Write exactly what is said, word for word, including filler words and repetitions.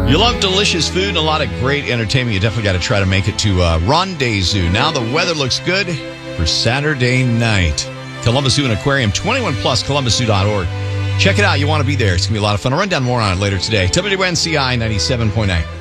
You love delicious food and a lot of great entertainment. You definitely got to try to make it to uh, Rendezvous. Now the weather looks good for Saturday night. Columbus Zoo and Aquarium, twenty-one plus, columbus zoo dot org. Check it out. You want to be there. It's going to be a lot of fun. I'll run down more on it later today. W N C I ninety-seven point nine.